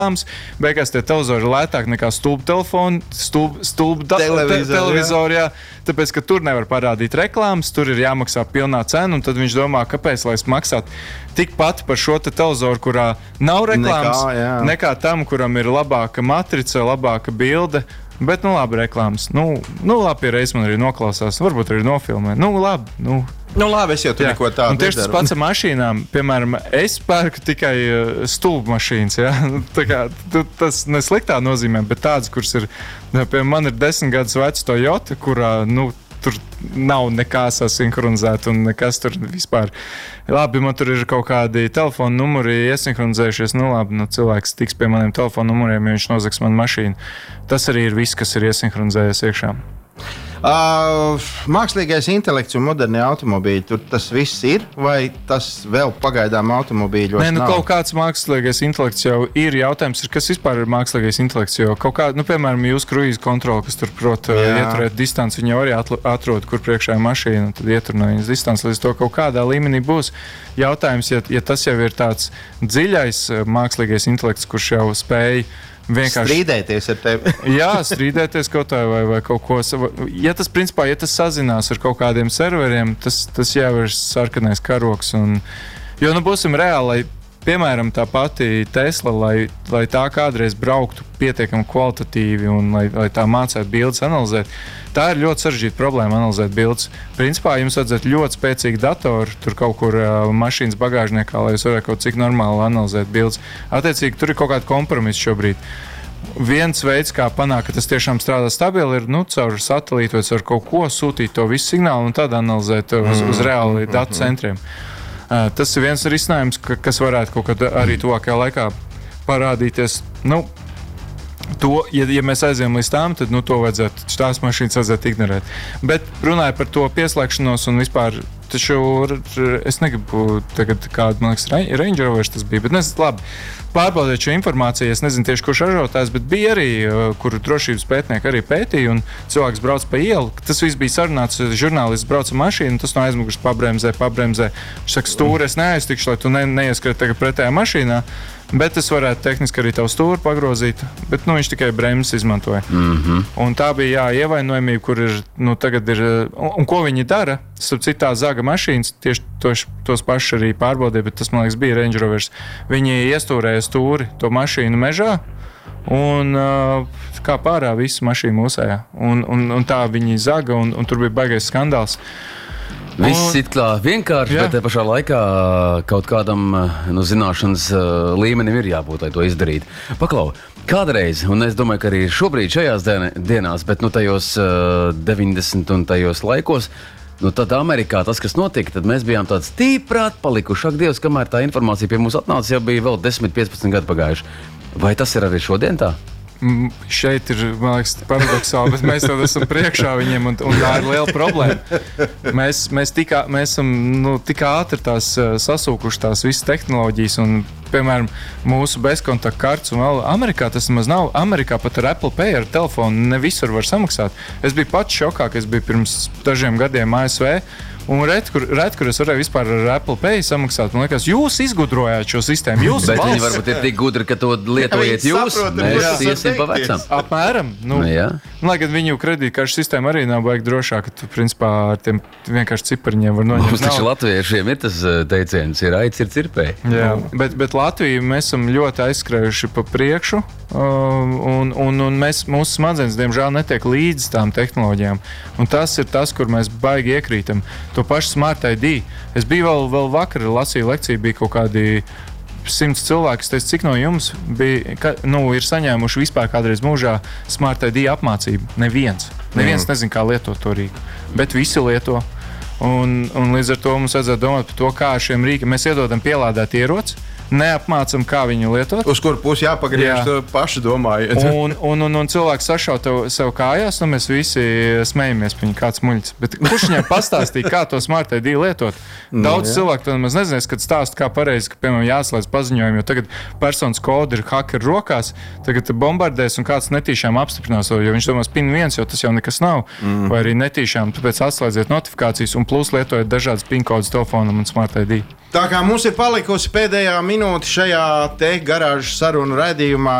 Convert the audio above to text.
Beigās tie televizori ir lētāk nekā stulbu telefoni, stulbu televizori, jā. Tāpēc, ka tur nevar parādīt reklāmas, tur ir jāmaksā pilnā cena, un tad viņš domā, kāpēc, lai es maksātu tikpat par šo televizoru, kurā nav reklāmas, nekā tam, kuram ir labāka matrica, labāka bilde. Bet, labi, reklāmas. Labi, pierreiz man arī noklausās, varbūt arī nofilmē. Labi, es jau tur neko tādu nedaru. Un tieši tas pats ar mašīnām. Piemēram, es pērku tikai stulbu mašīnas, ja? Tā kā, tas nesliktā nozīmē, bet tādas, kuras ir, piemēram, man ir 10 gadus vecs Toyota, kurā, tur nav nekā sasinhronizēta un nekas tur vispār. Labi, man tur ir kaut kādi telefonu numuri iesinhronizējušies. Cilvēks tiks pie maniem telefonu numuriem, ja viņš nozags man mašīnu. Tas arī ir viss, kas ir iesinhronizējies iekšā. Mākslīgais intelekts un modernie automobīļi, tur tas viss ir, vai tas vēl pagaidām automobīļos nav? Kaut kāds mākslīgais intelekts jau ir. Jautājums ir, kas vispār ir mākslīgais intelekts, jo kaut kā, piemēram, jūs kruīza kontroli, kas tur prot ieturēt distanci, viņi arī atrod, kur priekšā ir mašīna, un tad ietur no viņas distanci, līdz to kaut kādā līmenī būs. Jautājums, ja tas jau ir tāds dziļais mākslīgais intelekts, kurš jau spēj vienkārši strīdēties ar tevi. Jā, strīdēties kaut vai kaut ko. Ja tas, principā, sazinās ar kaut kādiem serveriem, tas jau ir sarkanais karoks. Jo, būsim reāli, piemēram, tā pati Tesla, lai tā kādreiz brauktu pietiekami kvalitatīvi un lai tā mācētu bildes analizēt, tā ir ļoti sarežģīta problēma analizēt bildes. Principā jums vajadzētu ļoti spēcīgu datoru, tur kaut kur mašīnas bagāžniekā, lai jūs varētu kaut cik normāli analizēt bildes. Attiecīgi, tur ir kaut kāda kompromisa šobrīd. Viens veids, kā panākt, ka tas tiešām strādā stabili, ir caur satelītu vai caur kaut ko sūtīt to visu signālu un tad analizēt uz reāli datu centriem. Tas ir viens risinājums, kas varētu kaut kad arī tuvākajā laikā parādīties. Ja mēs aizējām līdz tām, tad tās mašīnas vajadzētu ignorēt. Bet runāju par to pieslēgšanos un vispār, taču es negribu tagad kādu, man liekas, Range Rover tas bija, bet labi. Pārbaudīt šo informāciju, es nezinu tieši, kurš ražotājs, bet bija arī, kuru drošības pētnieki arī pētīja, un cilvēks brauc pa ielu. Tas viss bija sarunāts, žurnālists brauca mašīnu, tas no aizmugures pabremzē. Viņš saka, stūri es neaiztikšu, lai tu neieskriet tagad pretējā mašīnā, bet es varētu tehniski arī tavu stūri pagrozīt, bet viņš tikai bremzes izmantoja. Un tā bija ievainojamība, kur ir, tagad ir, un ko viņi dara? Starp citu, tā zaga mašīnas, tieši tos pašus arī pārbaudīja, bet tas, man liekas, bija Range Rovers. Viņi iestūrēja stūri to mašīnu mežā un kā pārā visu mašīnu mūsējā. Un tā viņi zaga, un tur bija baigais skandāls. Viss ir vienkārši, bet te pašā laikā kaut kādam zināšanas līmenim ir jābūt, lai to izdarītu. Paklau, kādreiz, un es domāju, ka arī šobrīd šajās dienās, bet tajos 90 un tajos laikos, tad Amerikā tas, kas notika, tad mēs bijām tāds tīprā atpalikuši. Ak, Dievs, kamēr tā informācija pie mums atnāca, jau bija vēl 10-15 gadu pagājuši. Vai tas ir arī šodien tā? Šeit ir, man liekas, paradoxāli, bet mēs tad esam priekšā viņiem, un tā ir liela problēma. Mēs esam tik ātri tās sasūkuši tās visas tehnoloģijas, un, piemēram, mūsu bezkontakta kartes, un vēl Amerikā tas nemaz nav. Amerikā pat ar Apple Pay, ar telefonu ne visur var samaksāt. Es biju pats šokā, ka es biju pirms dažiem gadiem ASV, un ret, kur es varēju vispār ar Apple Pay samaksāt. Man liekas, jūs izgudrojāt šo sistēmu. Bet viņi varbūt ir tik gudri, ka to lietojiet jūs. Mēs iesim pa vecam. Apmēram. Lai gan viņu kredītkaršu sistēma arī nav baigi drošāk, ka tu, principā, ar tiem vienkārši cipariņiem var noņemt. Mums taču latviešiem ir tas teiciens, ir aids, ir cirpēji. Jā, bet Latviju mēs esam ļoti aizskrējuši pa priekšu, un mūsu smadzenes, diemžēl, netiek līdz tām tehnoloģijām. Un tas ir tas, kur mēs baigi iekrītam. To pašu Smart ID. Es biju vēl vakar, lasīju lekciju, bija kaut kādi 100 cilvēki. Es teicu, cik no jums ir saņēmuši vispār kādreiz mūžā Smart ID apmācību? Neviens nezin, kā lietot to rīku, bet visi lieto. Un līdz ar to mums vajadzētu domāt par to, kā ar šiem rīkiem mēs iedodam pielādēt ieroci, neapmācam, kā viņu lietot. Uz kuru pusi jāpagriež, to paši domājot. Un cilvēks sašauj sev kājās, un mēs visi smejamies par viņu, kāds muļķis. Bet kurš viņam pastāstīja, kā to Smart ID lietot? Daudz cilvēku to nemaz nezinās, kad stāst, kā pareizi, ka, piemēram, jāslēdz paziņojumi, jo tagad personas kodi ir hakeru rokās, tagad bombardēs un kāds netīšām apstiprinās, jo viņš domās PIN 1, jo tas jau nekas nav, vai arī netīšām, tāpēc atslēdziet notifikācijas, un plus lietojot dažādas PIN kodus telefonam un Smart ID. Tā kā mums ir palikusi pēdējā minūte šajā te garāžas sarunu raidījumā,